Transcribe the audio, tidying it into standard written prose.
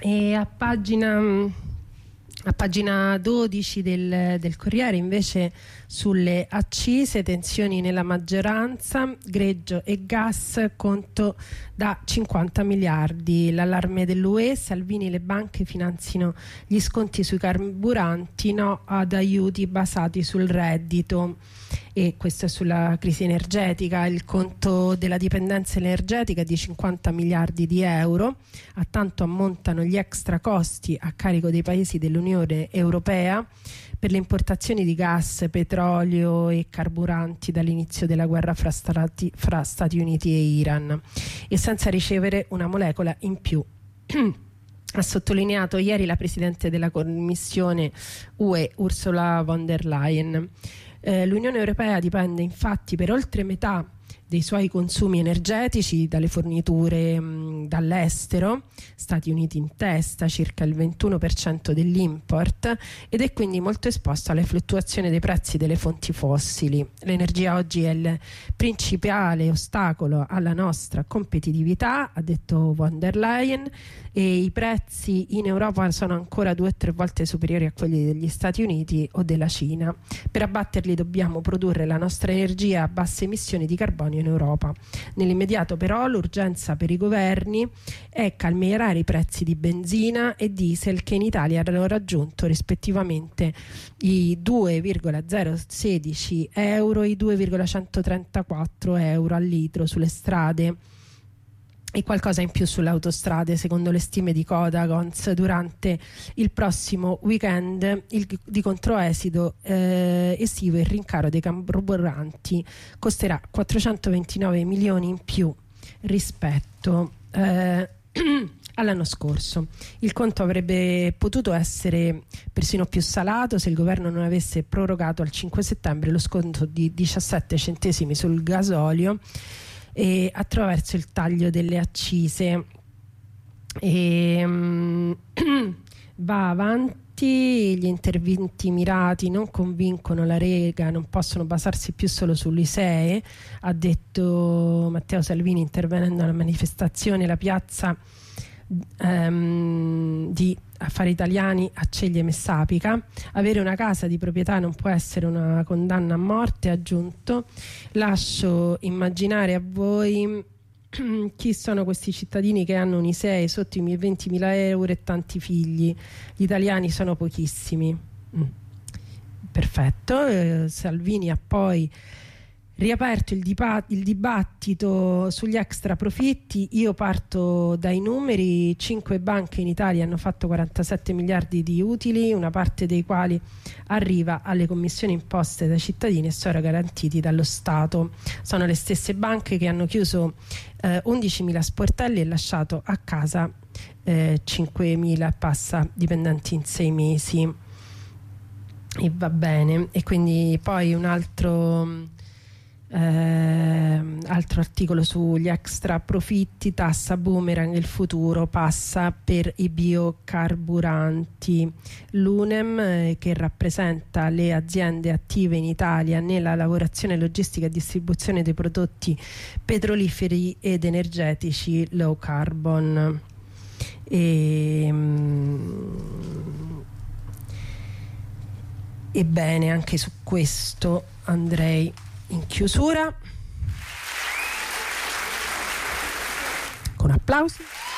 E a pagina 12 del Corriere invece sulle accise, tensioni nella maggioranza, greggio e gas, conto da 50 miliardi, l'allarme dell'UE, Salvini le banche finanzino gli sconti sui carburanti, no ad aiuti basati sul reddito. E questo è sulla crisi energetica. Il conto della dipendenza energetica è di 50 miliardi di euro, a tanto ammontano gli extra costi a carico dei paesi dell'Unione Europea per le importazioni di gas, petrolio e carburanti dall'inizio della guerra fra Stati Uniti e Iran, e senza ricevere una molecola in più. Ha sottolineato ieri la Presidente della Commissione UE Ursula von der Leyen. L'Unione Europea dipende infatti per oltre metà dei suoi consumi energetici dalle forniture dall'estero, Stati Uniti in testa, circa il 21% dell'import, ed è quindi molto esposto alle fluttuazioni dei prezzi delle fonti fossili. L'energia oggi è il principale ostacolo alla nostra competitività, ha detto von der Leyen, e i prezzi in Europa sono ancora 2 o 3 volte superiori a quelli degli Stati Uniti o della Cina. Per abbatterli dobbiamo produrre la nostra energia a basse emissioni di carbonio in Europa. Nell'immediato però l'urgenza per i governi è calmierare i prezzi di benzina e diesel, che in Italia hanno raggiunto rispettivamente i 2,016 euro e i 2,134 euro al litro sulle strade, e qualcosa in più sulle autostrade, secondo le stime di Codagons. Durante il prossimo weekend di controesido estivo il rincaro dei carburanti costerà 429 milioni in più rispetto all'anno scorso. Il conto avrebbe potuto essere persino più salato se il governo non avesse prorogato al 5 settembre lo sconto di 17 centesimi sul gasolio e attraverso il taglio delle accise. Va avanti, gli interventi mirati non convincono la Lega, non possono basarsi più solo sull'ISEE, ha detto Matteo Salvini intervenendo alla manifestazione La Piazza di Affari Italiani a Ceglie Messapica. Avere una casa di proprietà non può essere una condanna a morte, ha aggiunto. Lascio immaginare a voi chi sono questi cittadini che hanno un ISEE sotto i 20.000 euro e tanti figli. Gli italiani sono pochissimi. Perfetto. Salvini ha poi riaperto il dibattito sugli extra profitti. Io parto dai numeri: 5 banche in Italia hanno fatto 47 miliardi di utili, una parte dei quali arriva alle commissioni imposte dai cittadini e sono garantiti dallo Stato. Sono le stesse banche che hanno chiuso 11.000 sportelli e lasciato a casa 5.000 e passa dipendenti in 6 mesi. E va bene. E quindi poi un altro articolo sugli extra profitti: tassa boomerang, il futuro passa per i biocarburanti. L'UNEM, che rappresenta le aziende attive in Italia nella lavorazione, logistica e distribuzione dei prodotti petroliferi ed energetici low carbon. Ebbene, anche su questo andrei in chiusura con applausi.